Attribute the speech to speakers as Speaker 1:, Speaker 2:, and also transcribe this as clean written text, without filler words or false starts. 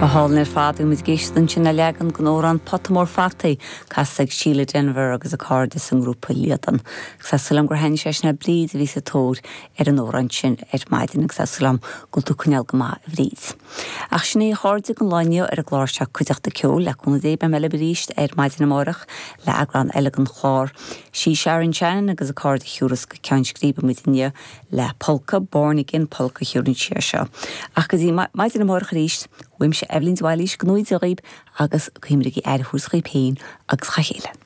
Speaker 1: Hallnar fáú mit géistan sin na legan gnórán potamór fataí casaigh Sheila Denver agus a cardis an grúpa Liadan. Sasalam gur hen seis na bríd ví sa tór an órán sin maidin ag sasalam gultú cynneal gama bríd. Ach sinné chordig an láineo a gláirseach chuideach de ceol le cúna dé be meile bríist maidin amórach le agran elegan chláir. Sí Sharon Shannon agus a card chiúras go ceann scríba muitinne le polca bornigin polca chiúrin siar seo. Ach go dí maidin amórach ríist Wim se Evelyn Dwalish gnoid a rib agus cymrigi ar hwrs rib heen agus chachéile.